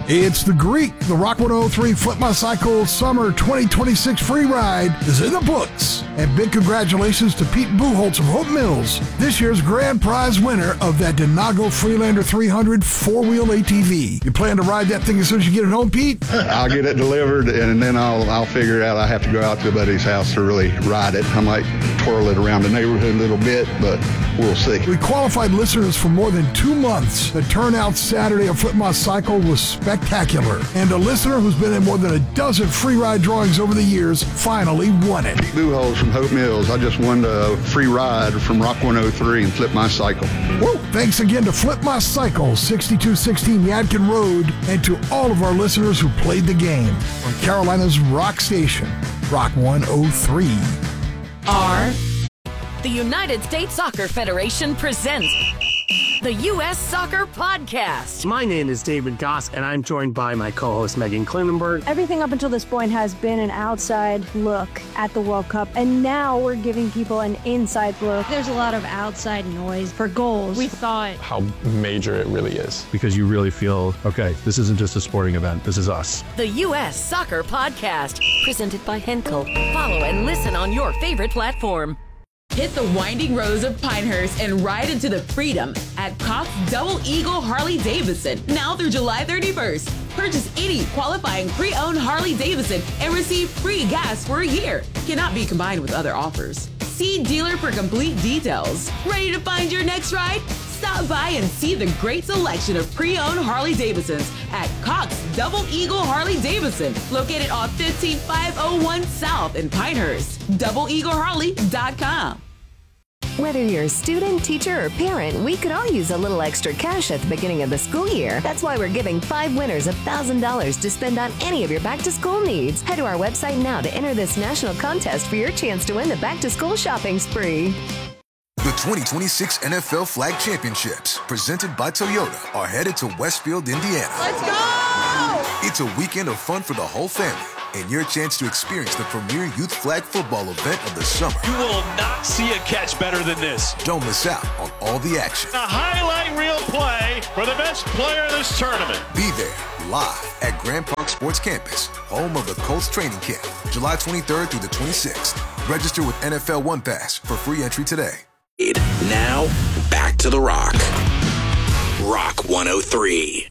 It's the Greek. The Rock 103 Flip My Cycle Summer 2026 free ride is in the books. And big congratulations to Pete Buchholz of Hope Mills, this year's grand prize winner of that Denago Freelander 300 four-wheel ATV. You plan to ride that thing as soon as you get it home, Pete? I'll get it delivered, and then I'll figure out I have to go out to a buddy's house to really ride it. I might twirl it around the neighborhood a little bit, but we'll see. We qualified listeners for more than 2 months. The turnout Saturday of Flip My Cycle was spectacular. And a listener who's been in more than a dozen free ride drawings over the years finally won it. Pete Buchholz from Hope Mills. I just won a free ride from Rock 103 and Flip My Cycle. Whoa! Thanks again to Flip My Cycle, 6216 Yadkin Road, and to all of our listeners who played the game on Carolina's Rock Station, Rock 103. The United States Soccer Federation presents the U.S. Soccer Podcast. My name is David Goss, and I'm joined by my co-host Megan Klinenberg. Everything up until this point has been an outside look at the World Cup, and now we're giving people an inside look. There's a lot of outside noise for goals. We thought how major it really is. Because you really feel, okay, this isn't just a sporting event, this is us. The U.S. Soccer Podcast, presented by Henkel. Follow and listen on your favorite platform. Hit the winding roads of Pinehurst and ride into the freedom at Cox Double Eagle Harley-Davidson, now through July 31st. Purchase any qualifying pre-owned Harley-Davidson and receive free gas for a year. Cannot be combined with other offers. See dealer for complete details. Ready to find your next ride? Stop by and see the great selection of pre-owned Harley-Davidsons at Cox Double Eagle Harley-Davidson, located on 15501 South in Pinehurst. DoubleEagleHarley.com. Whether you're a student, teacher, or parent, we could all use a little extra cash at the beginning of the school year. That's why we're giving 5 winners $1,000 to spend on any of your back-to-school needs. Head to our website now to enter this national contest for your chance to win the back-to-school shopping spree. The 2026 NFL Flag Championships, presented by Toyota, are headed to Westfield, Indiana. Let's go! It's a weekend of fun for the whole family, and your chance to experience the premier youth flag football event of the summer. You will not see a catch better than this. Don't miss out on all the action. A highlight reel play for the best player in this tournament. Be there, live at Grand Park Sports Campus, home of the Colts training camp, July 23rd through the 26th. Register with NFL One Pass for free entry today. Now, back to the Rock. Rock 103.